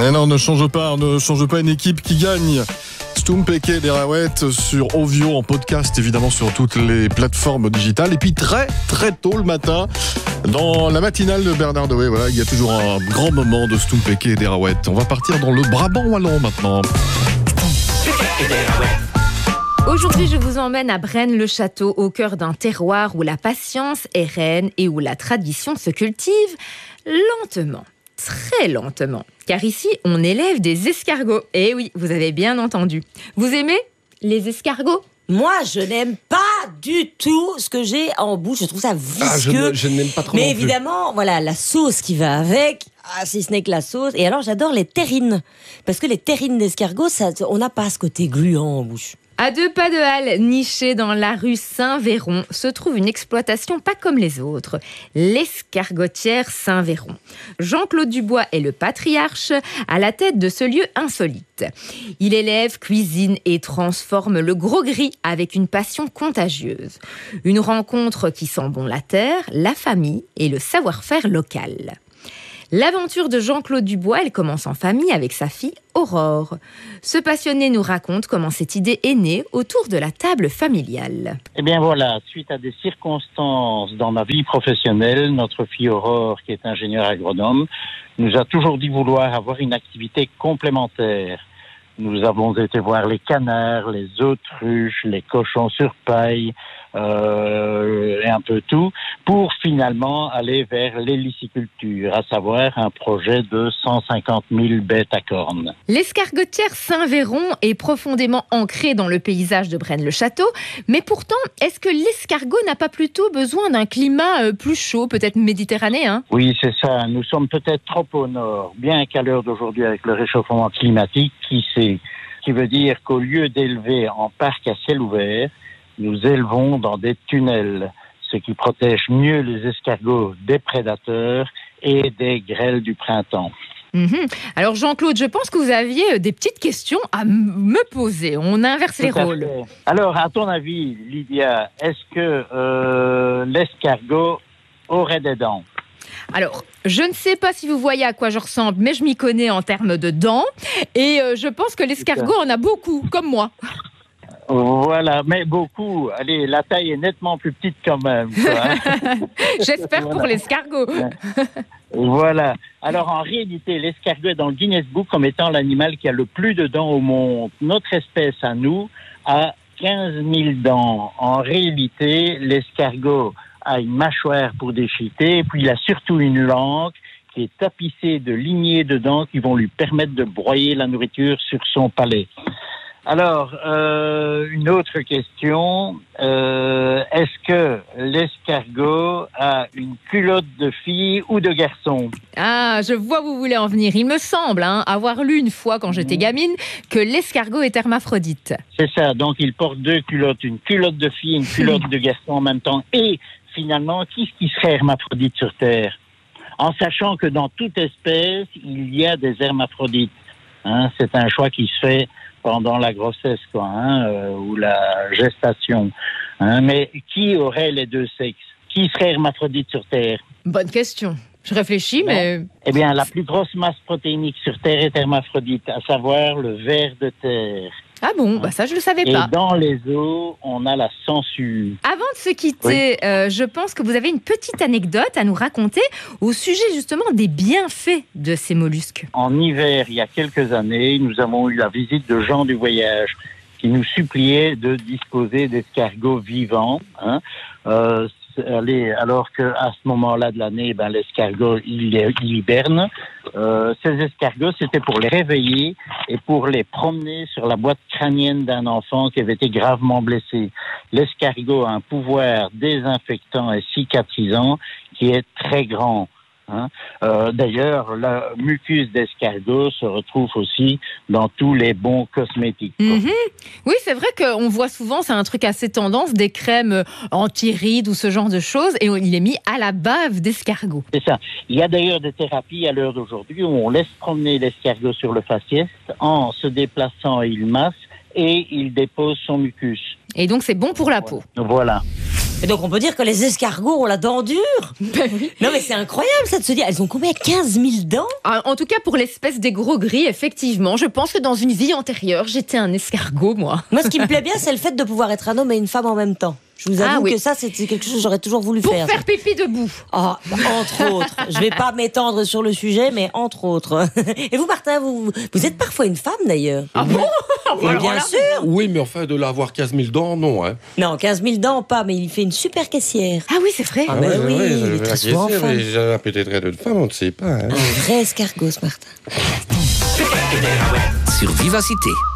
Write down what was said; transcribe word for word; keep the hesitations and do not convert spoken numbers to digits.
Mais non, ne change pas, ne change pas une équipe qui gagne. Stumpeke Derawet sur Ovio en podcast, évidemment sur toutes les plateformes digitales. Et puis très très tôt le matin, dans la matinale de Bernard Dewey, voilà, il y a toujours un grand moment de Stumpeke Derawet. On va partir dans le Brabant wallon maintenant. Aujourd'hui, je vous emmène à Braine-le-Château, au cœur d'un terroir où la patience est reine et où la tradition se cultive lentement. Très lentement, car ici, on élève des escargots. Eh oui, vous avez bien entendu. Vous aimez les escargots ? Moi, je n'aime pas du tout ce que j'ai en bouche. Je trouve ça visqueux. Ah, je, ne, je n'aime pas trop. Mais non évidemment, plus. voilà, la sauce qui va avec, ah, si ce n'est que la sauce. Et alors, j'adore les terrines. Parce que les terrines d'escargot, ça, on n'a pas ce côté gluant en bouche. À deux pas de Halle, nichée dans la rue Saint-Véron, se trouve une exploitation pas comme les autres, l'escargotière Saint-Véron. Jean-Claude Dubois est le patriarche à la tête de ce lieu insolite. Il élève, cuisine et transforme le gros gris avec une passion contagieuse. Une rencontre qui sent bon la terre, la famille et le savoir-faire local. L'aventure de Jean-Claude Dubois, elle commence en famille avec sa fille Aurore. Ce passionné nous raconte comment cette idée est née autour de la table familiale. Eh bien voilà, suite à des circonstances dans ma vie professionnelle, notre fille Aurore, qui est ingénieure agronome, nous a toujours dit vouloir avoir une activité complémentaire. Nous avons été voir les canards, les autruches, les cochons sur paille, euh, et un peu tout, pour finalement aller vers l'héliciculture, à savoir un projet de cent cinquante mille bêtes à cornes. L'escargotière Saint-Véron est profondément ancrée dans le paysage de Braine-le-Château, mais pourtant, est-ce que l'escargot n'a pas plutôt besoin d'un climat plus chaud, peut-être méditerranéen ? Oui, c'est ça. Nous sommes peut-être trop au nord, bien qu'à l'heure d'aujourd'hui, avec le réchauffement climatique, qui sait, qui veut dire qu'au lieu d'élever en parc à ciel ouvert, nous élevons dans des tunnels, ce qui protège mieux les escargots des prédateurs et des grêles du printemps. Mmh. Alors Jean-Claude, je pense que vous aviez des petites questions à m- me poser. On inverse Tout les à rôles. fait. Alors, à ton avis, Lydia, est-ce que euh, l'escargot aurait des dents ? Alors, je ne sais pas si vous voyez à quoi je ressemble, mais je m'y connais en termes de dents. Et euh, je pense que l'escargot en a beaucoup, comme moi. Voilà, mais beaucoup. Allez, la taille est nettement plus petite quand même. Quoi, hein. J'espère Voilà. pour l'escargot. Voilà. Alors, en réalité, l'escargot est dans le Guinness Book comme étant l'animal qui a le plus de dents au monde. Notre espèce, à nous, a quinze mille dents. En réalité, l'escargot a une mâchoire pour déchiqueter, et puis il a surtout une langue qui est tapissée de lignées de dents qui vont lui permettre de broyer la nourriture sur son palais. Alors, euh, une autre question, euh, est-ce que l'escargot a une culotte de fille ou de garçon ? Ah, je vois où vous voulez en venir. Il me semble hein, avoir lu une fois, quand j'étais gamine, que l'escargot est hermaphrodite. C'est ça, donc il porte deux culottes, une culotte de fille et une culotte de garçon en même temps. Et finalement, qui qui serait hermaphrodite sur Terre ? En sachant que dans toute espèce, il y a des hermaphrodites. Hein, c'est un choix qui se fait pendant la grossesse, quoi, hein, euh, ou la gestation. Hein, mais qui aurait les deux sexes ? Qui serait hermaphrodite sur Terre ? Bonne question. Je réfléchis, mais... Eh bien, la plus grosse masse protéinique sur Terre est hermaphrodite, à savoir le ver de terre. Ah bon, bah ça je le savais Et pas. dans les eaux, on a la sangsue. Avant de se quitter, oui. euh, je pense que vous avez une petite anecdote à nous raconter au sujet justement des bienfaits de ces mollusques. En hiver, il y a quelques années, nous avons eu la visite de gens du voyage qui nous suppliaient de disposer d'escargots vivants. Hein. Euh, allez, alors qu'à ce moment-là de l'année, ben, l'escargot, il, il hiberne. Euh, ces escargots, c'était pour les réveiller et pour les promener sur la boîte crânienne d'un enfant qui avait été gravement blessé. L'escargot a un pouvoir désinfectant et cicatrisant qui est très grand. Hein. Euh, d'ailleurs, le mucus d'escargot se retrouve aussi dans tous les bons cosmétiques. Mmh. Oui, c'est vrai qu'on voit souvent, c'est un truc assez tendance, des crèmes anti-rides ou ce genre de choses, et il est mis à la bave d'escargot. C'est ça. Il y a d'ailleurs des thérapies à l'heure d'aujourd'hui où on laisse promener l'escargot sur le faciès, en se déplaçant, il masse et il dépose son mucus. Et donc c'est bon pour la peau. Voilà. Et donc on peut dire que les escargots ont la dent dure. Ben oui. Non mais c'est incroyable ça de se dire, elles ont combien, quinze mille dents? Ah, en tout cas, pour l'espèce des gros gris, effectivement, je pense que dans une vie antérieure, j'étais un escargot, moi. Moi ce qui me plaît bien, c'est le fait de pouvoir être un homme et une femme en même temps. Je vous avoue Ah oui. que ça, c'est quelque chose que j'aurais toujours voulu Pour faire. faire pipi debout. Oh, entre autres. Je vais pas m'étendre sur le sujet, mais entre autres. Et vous, Martin, vous, vous êtes parfois une femme d'ailleurs. Ah bon? Oui, bien sûr. Oui, mais enfin, de l'avoir quinze mille dents, non. Hein. Non, quinze mille dents, pas, mais il fait une super caissière. Ah oui, c'est vrai. Ah, mais oui, il est je très vais souvent la femme. mais j'ai peut-être être une femme, on ne sait pas. Hein. Un vrai escargot, ce Martin. Sur Vivacité.